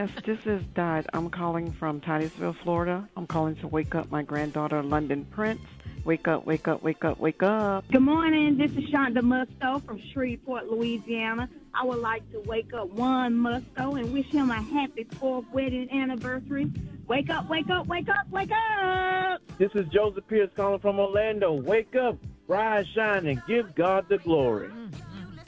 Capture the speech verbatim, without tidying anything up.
Yes, this is Dot. I'm calling from Titusville, Florida. I'm calling to wake up my granddaughter, London Prince. Wake up, wake up, wake up, wake up. Good morning. This is Shonda Musto from Shreveport, Louisiana. I would like to wake up Juan Musto and wish him a happy fourth wedding anniversary. Wake up, wake up, wake up, wake up. This is Joseph Pierce calling from Orlando. Wake up, rise, shine, and give God the glory.